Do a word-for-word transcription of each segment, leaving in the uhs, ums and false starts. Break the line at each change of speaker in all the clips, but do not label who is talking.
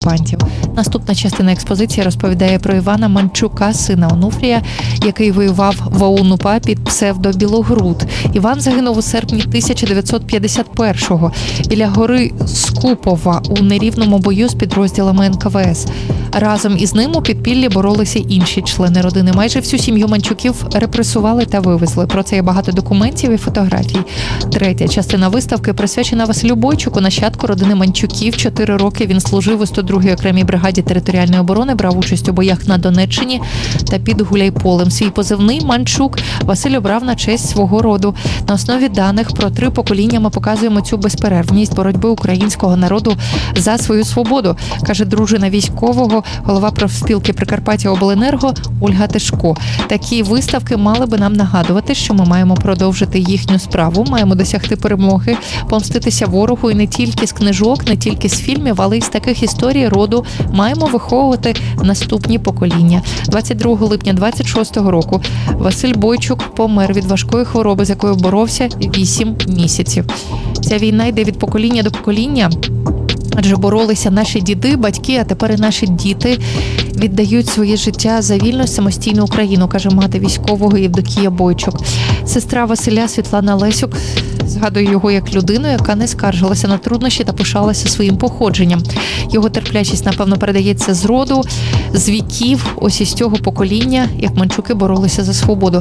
окупантів. Наступна частина експозиції розповідає про Івана Манчука, сина Онуфрія, який воював в ОУН-УПА під псевдо Білогруд. Іван загинув у серпні тисяча дев'ятсот п'ятдесят першого біля гори Скупова у нерівному бою з підрозділами ен ка ве ес. Разом із ним у підпіллі боролися інші члени родини. Майже всю сім'ю Манчуків репресували та вивезли. Про це є багато документів і фотографій. Третя частина виставки присвячена Василю Бойчуку, нащадку родини Манчуків. Чотири роки він служив у сто другій окремій бригаді територіальної оборони, брав участь у боях на Донеччині та під Гуляйполем. Свій позивний Манчук Василь обрав на честь свого роду. На основі даних про три покоління ми показуємо цю безперервність боротьби українського народу за свою свободу, каже дружина військового, голова профспілки Прикарпаття Обленерго Ольга Тишко. Такі виставки мали би нам нагадувати, що ми маємо продовжити їхню справу, маємо досягти перемоги, помститися ворогу, і не тільки з книжок, не тільки з фільмів, але й з таких історій роду маємо виховувати наступні покоління. двадцять другого липня двадцять шостого року Василь Бойчук помер від важкої хвороби, з якою боровся вісім місяців. Ця війна йде від покоління до покоління. Адже боролися наші діди, батьки, а тепер і наші діти віддають своє життя за вільну самостійну Україну, каже мати військового Євдокія Бойчук. Сестра Василя Світлана Лесюк згадує його як людину, яка не скаржилася на труднощі та пишалася своїм походженням. Його терплячість, напевно, передається з роду, з віків, ось із цього покоління, як Манчуки боролися за свободу,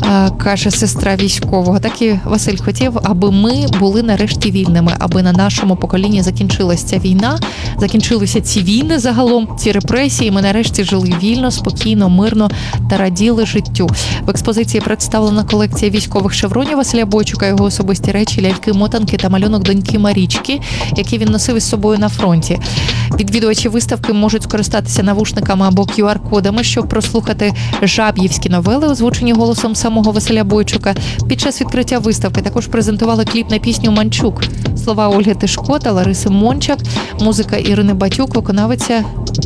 каже сестра військового. Так і Василь хотів, аби ми були нарешті вільними, аби на нашому поколінні закінчилася ця війна, закінчилися ці війни загалом, ці репресії, ми нарешті жили вільно, спокійно, мирно та раділи життю. В експозиції представлена колекція військових шевронів Василя Бойчука, його особисті речі, ляльки, мотанки та малюнок доньки Марічки, які він носив із собою на фронті. Відвідувачі виставки можуть скористатися навушниками або кю ар-кодами, щоб прослухати жаб'ївські новели, озвучені голосом самого Василя Бойчука. Під час відкриття виставки також презентували кліп на пісню «Манчук». Слова Ольги Тишко та Лариси Мончак, музика Ірини Батюк, виконавиця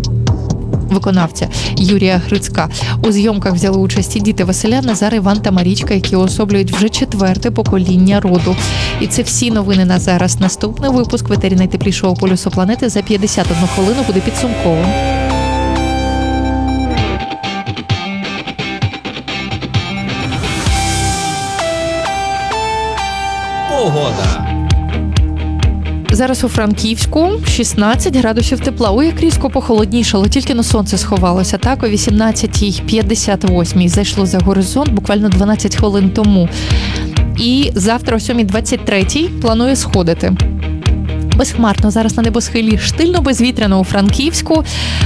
виконавця Юрія Грицька. У зйомках взяли участь і діти Василя, Назар, Іван та Марічка, які уособлюють вже четверте покоління роду. І це всі новини на зараз. Наступний випуск в етері найтеплішого полюсу планети за п'ятдесят одну хвилину буде підсумковим.
Погода.
Зараз у Франківську шістнадцять градусів тепла. Ой, як різко похолоднішало, тільки на сонце сховалося. Так, о вісімнадцятій п'ятдесят восьмій зайшло за горизонт, буквально дванадцять хвилин тому. І завтра о сьомій двадцять третій планує сходити. Безхмарно зараз на небосхилі, штильно безвітряно у Франківську.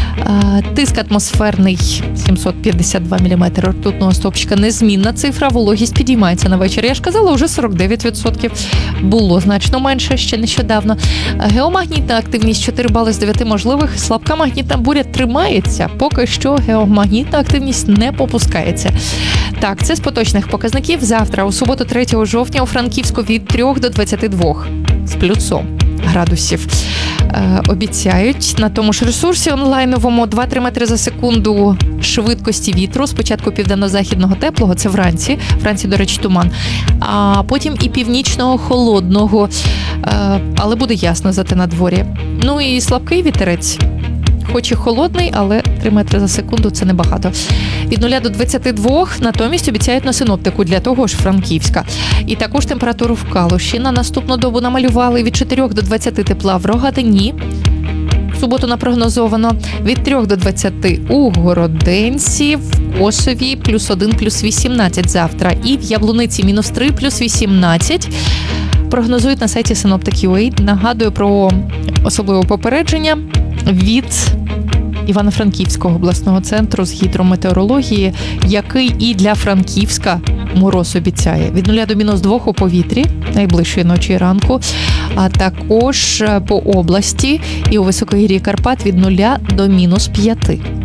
Тиск атмосферний сімсот п'ятдесят два міліметри ртутного стовпчика, незмінна цифра, вологість підіймається на вечір. Я ж казала, вже сорок дев'ять відсотків. Було значно менше ще нещодавно. Геомагнітна активність чотири бали з дев'яти можливих. Слабка магнітна буря тримається. Поки що геомагнітна активність не попускається. Так, це з поточних показників. Завтра, у суботу, третього жовтня, у Франківську від трьох до двадцяти двох з плюсом градусів. Е, обіцяють на тому ж ресурсі онлайновому два-три метри за секунду швидкості вітру. Спочатку південно-західного теплого, це вранці. Вранці, до речі, туман. А потім і північного холодного. Е, але буде ясно зате на дворі. Ну і слабкий вітерець. Хоч і холодний, але три метри за секунду – це небагато. Від нуля до двадцяти двох натомість обіцяють на синоптику для того ж Франківська. І також температуру в Калуші на наступну добу намалювали від чотирьох до двадцяти тепла в Рогатині. В суботу напрогнозовано від трьох до двадцяти у Городенці, в Косові плюс один, плюс вісімнадцять завтра. І в Яблуниці мінус три, плюс вісімнадцять. Прогнозують на сайті синоптик крапка ю а. Нагадую про особливе попередження від Івано-Франківського обласного центру з гідрометеорології, який і для Франківська мороз обіцяє. Від нуля до мінус двох у повітрі найближчої ночі і ранку, а також по області і у високогір'ї Карпат від нуля до мінус п'яти.